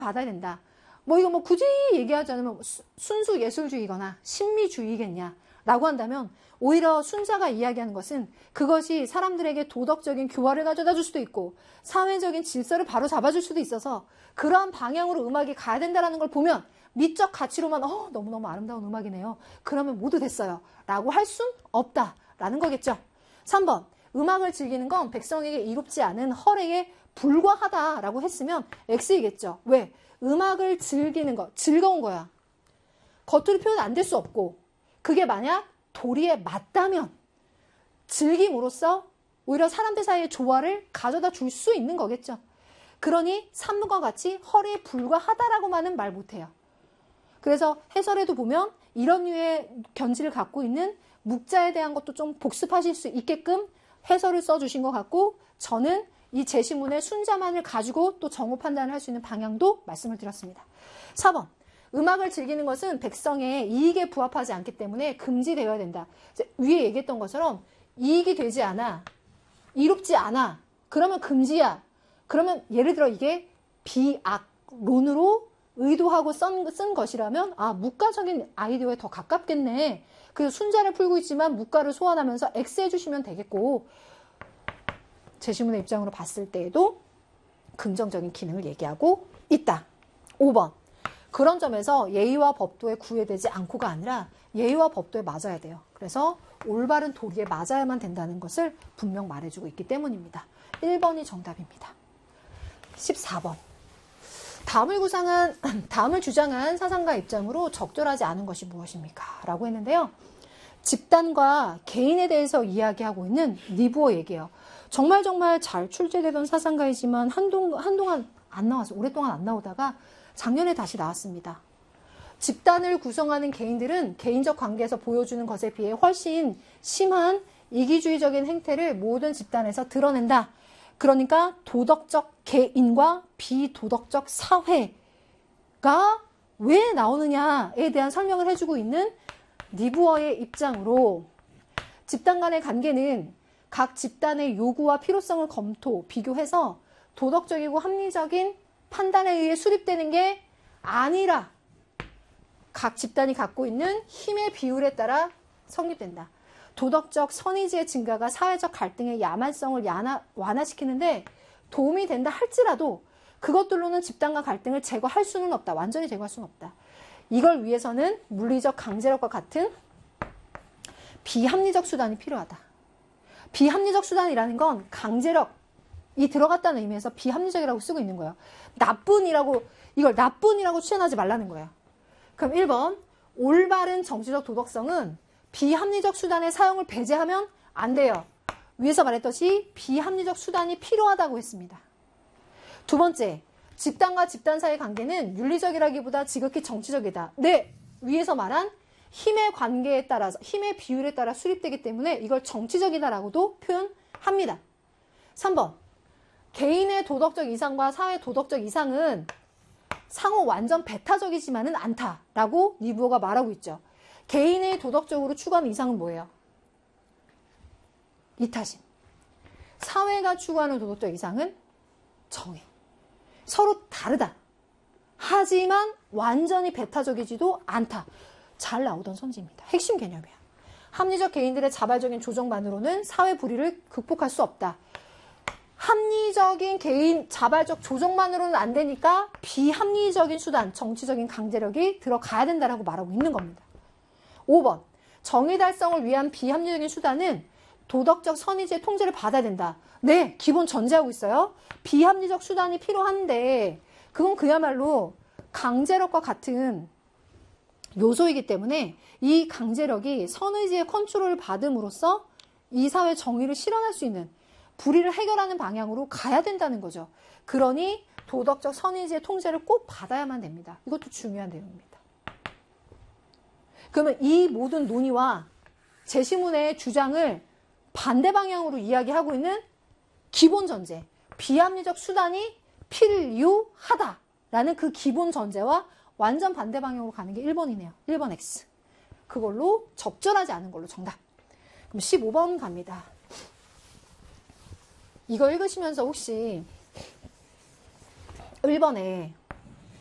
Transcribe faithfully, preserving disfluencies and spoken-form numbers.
받아야 된다. 뭐 이거 뭐 굳이 얘기하지 않으면 순수 예술주의거나 신미주의겠냐 라고 한다면 오히려 순자가 이야기하는 것은 그것이 사람들에게 도덕적인 교화를 가져다 줄 수도 있고 사회적인 질서를 바로 잡아줄 수도 있어서 그러한 방향으로 음악이 가야 된다는 걸 보면 미적 가치로만 어 너무너무 아름다운 음악이네요. 그러면 모두 됐어요. 라고 할 순 없다라는 거겠죠. 삼 번 음악을 즐기는 건 백성에게 이롭지 않은 허례에 불과하다라고 했으면 X이겠죠. 왜? 음악을 즐기는 거, 즐거운 거야. 겉으로 표현 안 될 수 없고 그게 만약 도리에 맞다면 즐김으로써 오히려 사람들 사이의 조화를 가져다 줄 수 있는 거겠죠. 그러니 삼 번과 같이 허례에 불과하다라고만은 말 못해요. 그래서 해설에도 보면 이런 류의 견지를 갖고 있는 묵자에 대한 것도 좀 복습하실 수 있게끔 해설을 써주신 것 같고 저는 이 제시문의 순자만을 가지고 또 정오 판단을 할 수 있는 방향도 말씀을 드렸습니다. 사 번 음악을 즐기는 것은 백성의 이익에 부합하지 않기 때문에 금지되어야 된다. 위에 얘기했던 것처럼 이익이 되지 않아, 이롭지 않아, 그러면 금지야. 그러면 예를 들어 이게 비악론으로 의도하고 쓴, 쓴 것이라면 아 묵가적인 아이디어에 더 가깝겠네. 그래서 순자를 풀고 있지만 묵가를 소환하면서 X해 주시면 되겠고 제시문의 입장으로 봤을 때에도 긍정적인 기능을 얘기하고 있다. 오 번 그런 점에서 예의와 법도에 구애되지 않고가 아니라 예의와 법도에 맞아야 돼요. 그래서 올바른 도리에 맞아야만 된다는 것을 분명 말해주고 있기 때문입니다. 일 번이 정답입니다. 십사 번 다음을 구상한, 다음을 주장한 사상가 입장으로 적절하지 않은 것이 무엇입니까? 라고 했는데요. 집단과 개인에 대해서 이야기하고 있는 니부어 얘기예요. 정말 정말 잘 출제되던 사상가이지만 한동, 한동안 안 나왔어요. 오랫동안 안 나오다가 작년에 다시 나왔습니다. 집단을 구성하는 개인들은 개인적 관계에서 보여주는 것에 비해 훨씬 심한 이기주의적인 행태를 모든 집단에서 드러낸다. 그러니까 도덕적 개인과 비도덕적 사회가 왜 나오느냐에 대한 설명을 해주고 있는 니부어의 입장으로 집단 간의 관계는 각 집단의 요구와 필요성을 검토, 비교해서 도덕적이고 합리적인 판단에 의해 수립되는 게 아니라 각 집단이 갖고 있는 힘의 비율에 따라 성립된다. 도덕적 선의지의 증가가 사회적 갈등의 야만성을 야나, 완화시키는데 도움이 된다 할지라도 그것들로는 집단과 갈등을 제거할 수는 없다. 완전히 제거할 수는 없다. 이걸 위해서는 물리적 강제력과 같은 비합리적 수단이 필요하다. 비합리적 수단이라는 건 강제력이 들어갔다는 의미에서 비합리적이라고 쓰고 있는 거예요. 나쁜이라고, 이걸 나쁜이라고 추천하지 말라는 거예요. 그럼 일 번 올바른 정치적 도덕성은 비합리적 수단의 사용을 배제하면 안 돼요. 위에서 말했듯이 비합리적 수단이 필요하다고 했습니다. 두 번째, 집단과 집단 사이의 관계는 윤리적이라기보다 지극히 정치적이다. 네, 위에서 말한 힘의 관계에 따라서, 힘의 비율에 따라 수립되기 때문에 이걸 정치적이다라고도 표현합니다. 삼 번, 개인의 도덕적 이상과 사회 도덕적 이상은 상호 완전 배타적이지만은 않다라고 니부어가 말하고 있죠. 개인의 도덕적으로 추구하는 이상은 뭐예요? 이타심. 사회가 추구하는 도덕적 이상은 정의. 서로 다르다. 하지만 완전히 배타적이지도 않다. 잘 나오던 선지입니다. 핵심 개념이야. 합리적 개인들의 자발적인 조정만으로는 사회 불의를 극복할 수 없다. 합리적인 개인 자발적 조정만으로는 안 되니까 비합리적인 수단, 정치적인 강제력이 들어가야 된다라고 말하고 있는 겁니다. 오 번, 정의 달성을 위한 비합리적인 수단은 도덕적 선의지의 통제를 받아야 된다. 네, 기본 전제하고 있어요. 비합리적 수단이 필요한데 그건 그야말로 강제력과 같은 요소이기 때문에 이 강제력이 선의지의 컨트롤을 받음으로써 이 사회 정의를 실현할 수 있는 불의를 해결하는 방향으로 가야 된다는 거죠. 그러니 도덕적 선의지의 통제를 꼭 받아야만 됩니다. 이것도 중요한 내용입니다. 그러면 이 모든 논의와 제시문의 주장을 반대 방향으로 이야기하고 있는 기본 전제, 비합리적 수단이 필요하다라는 그 기본 전제와 완전 반대 방향으로 가는 게 일 번이네요. 일 번 X. 그걸로 적절하지 않은 걸로 정답. 그럼 십오 번 갑니다. 이거 읽으시면서 혹시 일 번에